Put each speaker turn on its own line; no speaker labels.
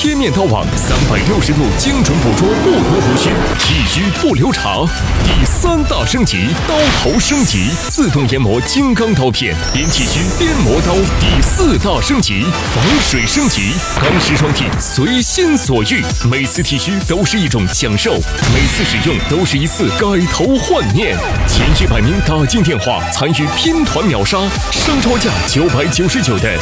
贴面刀网，360度精准捕捉不同胡须，剃须不留长。第3大升级，刀头升级，自动研磨金刚刀片，边剃须边磨刀。第4大升级，防水升级，钢丝双剃，随心所欲，每次剃须都是一种享受，每次使用都是一次改头换面。前100名打进电话参与拼团秒杀，商超价999的